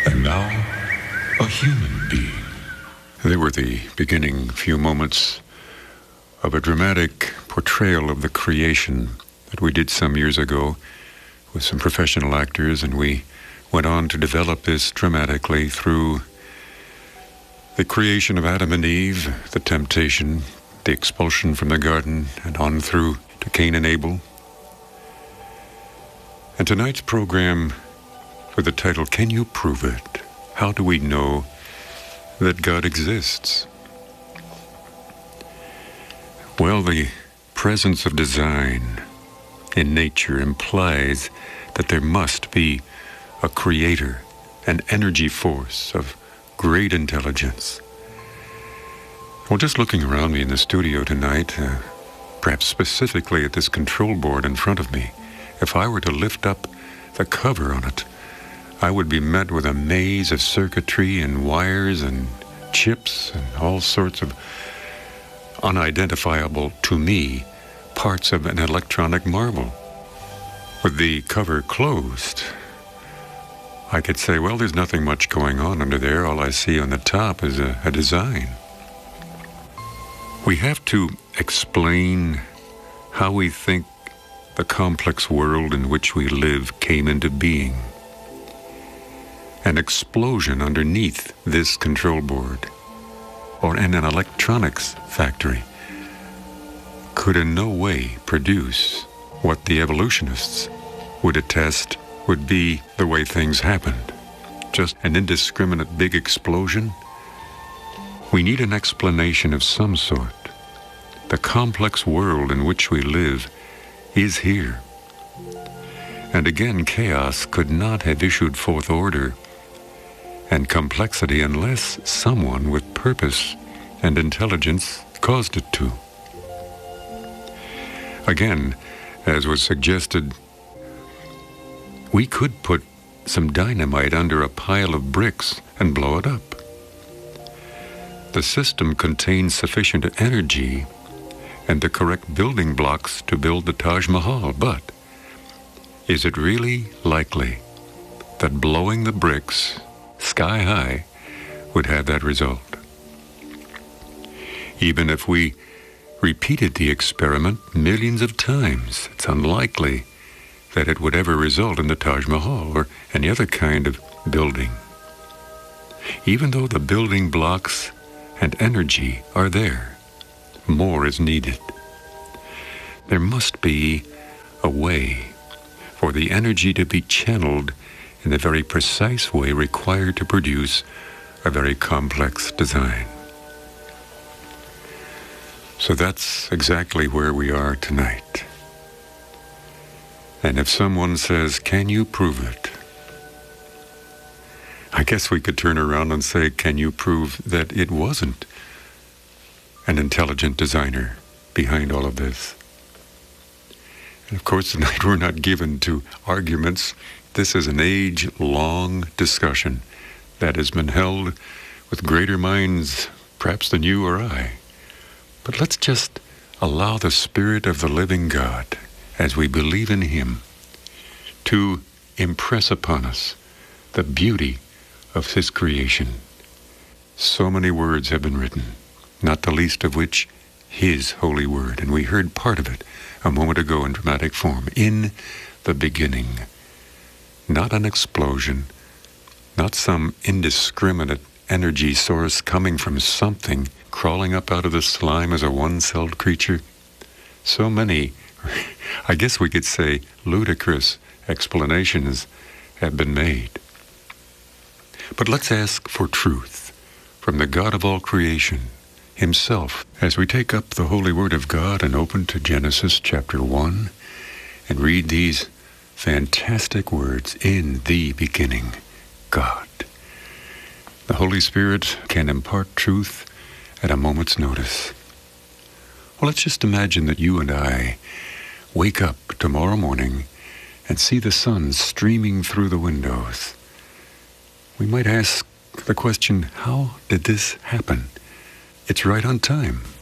and now a human being. They were the beginning few moments of a dramatic portrayal of the creation that we did some years ago with some professional actors, and we went on to develop this dramatically through the creation of Adam and Eve, the temptation, the expulsion from the garden, and on through to Cain and Abel. And tonight's program, with the title, Can You Prove It? How do we know that God exists? Well, the presence of design in nature implies that there must be a creator, an energy force of great intelligence. Well, just looking around me in the studio tonight, perhaps specifically at this control board in front of me, if I were to lift up the cover on it, I would be met with a maze of circuitry and wires and chips and all sorts of unidentifiable, to me, parts of an electronic marvel. With the cover closed, I could say, well, there's nothing much going on under there. All I see on the top is a design. We have to explain how we think the complex world in which we live came into being. An explosion underneath this control board, or in an electronics factory, could in no way produce what the evolutionists would attest would be the way things happened. Just an indiscriminate big explosion? We need an explanation of some sort. The complex world in which we live is here. And again, chaos could not have issued forth order and complexity unless someone with purpose and intelligence caused it to. Again, as was suggested, we could put some dynamite under a pile of bricks and blow it up. The system contains sufficient energy and the correct building blocks to build the Taj Mahal, but is it really likely that blowing the bricks sky high would have that result? Even if we repeated the experiment millions of times, it's unlikely that it would ever result in the Taj Mahal or any other kind of building. Even though the building blocks and energy are there, more is needed. There must be a way for the energy to be channeled in the very precise way required to produce a very complex design. So that's exactly where we are tonight. And if someone says, can you prove it? I guess we could turn around and say, can you prove that it wasn't an intelligent designer behind all of this? And of course, tonight we're not given to arguments. This is an age-long discussion that has been held with greater minds, perhaps than you or I. But let's just allow the Spirit of the living God, as we believe in Him, to impress upon us the beauty of His creation. So many words have been written, not the least of which His holy word. And we heard part of it a moment ago in dramatic form. In the beginning. Not an explosion, not some indiscriminate energy source coming from something crawling up out of the slime as a one-celled creature. So many, I guess we could say, ludicrous explanations have been made. But let's ask for truth from the God of all creation Himself as we take up the holy word of God and open to Genesis chapter 1 and read these fantastic words, in the beginning, God. The Holy Spirit can impart truth at a moment's notice. Well, let's just imagine that you and I wake up tomorrow morning and see the sun streaming through the windows. We might ask the question, how did this happen? It's right on time.